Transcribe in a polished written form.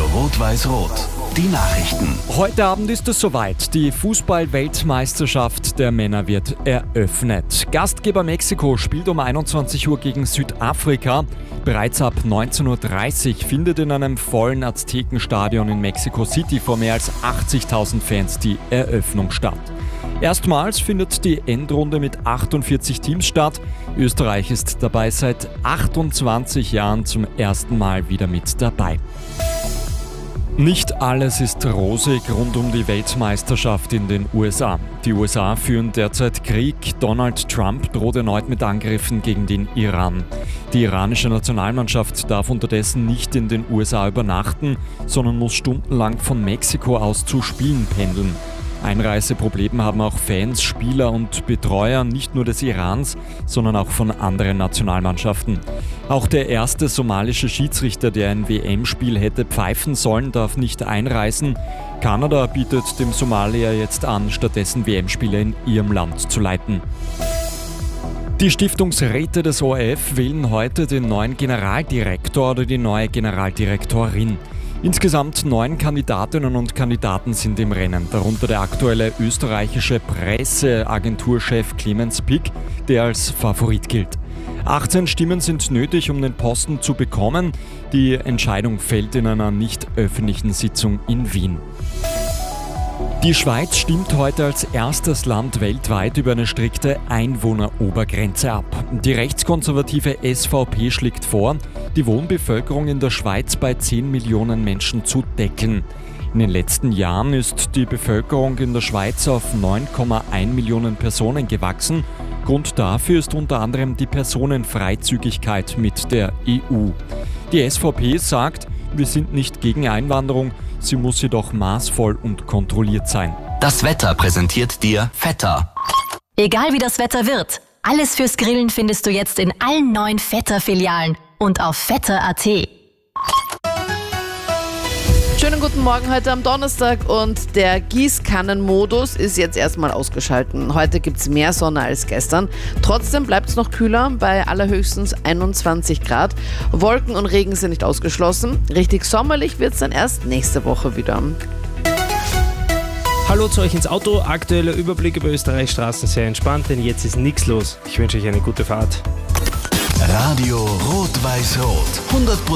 Rot-Weiß-Rot. Die Nachrichten. Heute Abend ist es soweit. Die Fußball-Weltmeisterschaft der Männer wird eröffnet. Gastgeber Mexiko spielt um 21 Uhr gegen Südafrika. Bereits ab 19:30 Uhr findet in einem vollen Aztekenstadion in Mexico City vor mehr als 80.000 Fans die Eröffnung statt. Erstmals findet die Endrunde mit 48 Teams statt. Österreich ist dabei seit 28 Jahren zum ersten Mal wieder mit dabei. Nicht alles ist rosig rund um die Weltmeisterschaft in den USA. Die USA führen derzeit Krieg. Donald Trump droht erneut mit Angriffen gegen den Iran. Die iranische Nationalmannschaft darf unterdessen nicht in den USA übernachten, sondern muss stundenlang von Mexiko aus zu Spielen pendeln. Einreiseprobleme haben auch Fans, Spieler und Betreuer nicht nur des Irans, sondern auch von anderen Nationalmannschaften. Auch der erste somalische Schiedsrichter, der ein WM-Spiel hätte pfeifen sollen, darf nicht einreisen. Kanada bietet dem Somalier jetzt an, stattdessen WM-Spiele in ihrem Land zu leiten. Die Stiftungsräte des ORF wählen heute den neuen Generaldirektor oder die neue Generaldirektorin. Insgesamt 9 Kandidatinnen und Kandidaten sind im Rennen, darunter der aktuelle österreichische Presseagenturchef Clemens Pick, der als Favorit gilt. 18 Stimmen sind nötig, um den Posten zu bekommen. Die Entscheidung fällt in einer nicht öffentlichen Sitzung in Wien. Die Schweiz stimmt heute als erstes Land weltweit über eine strikte Einwohnerobergrenze ab. Die rechtskonservative SVP schlägt vor, die Wohnbevölkerung in der Schweiz bei 10 Millionen Menschen zu deckeln. In den letzten Jahren ist die Bevölkerung in der Schweiz auf 9,1 Millionen Personen gewachsen. Grund dafür ist unter anderem die Personenfreizügigkeit mit der EU. Die SVP sagt, wir sind nicht gegen Einwanderung, sie muss jedoch maßvoll und kontrolliert sein. Das Wetter präsentiert dir Vetter. Egal wie das Wetter wird, alles fürs Grillen findest du jetzt in allen 9 Vetter-Filialen und auf vetter.at. Schönen guten Morgen heute am Donnerstag und der Gießkannenmodus ist jetzt erstmal ausgeschalten. Heute gibt es mehr Sonne als gestern. Trotzdem bleibt es noch kühler, bei allerhöchstens 21 Grad. Wolken und Regen sind nicht ausgeschlossen. Richtig sommerlich wird es dann erst nächste Woche wieder. Hallo zu euch ins Auto. Aktueller Überblick über Österreichs Straßen sehr entspannt, denn jetzt ist nichts los. Ich wünsche euch eine gute Fahrt. Radio Rot-Weiß-Rot. 100%